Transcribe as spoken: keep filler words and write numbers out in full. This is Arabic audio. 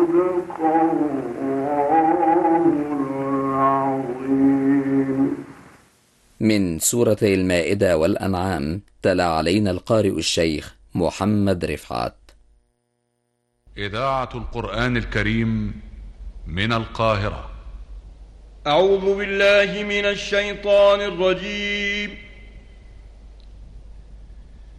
صدق الله العظيم. من سورتي المائدة والأنعام، تلا علينا القارئ الشيخ محمد رفعت. إذاعة القرآن الكريم من القاهرة. أعوذ بالله من الشيطان الرجيم.